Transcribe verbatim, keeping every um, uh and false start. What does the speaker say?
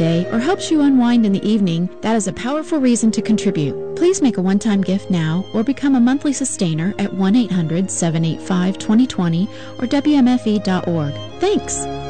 day or helps you unwind in the evening, that is a powerful reason to contribute. Please make a one-time gift now or become a monthly sustainer at one eight hundred, seven eight five, two zero two zero or W M F E dot org. Thanks!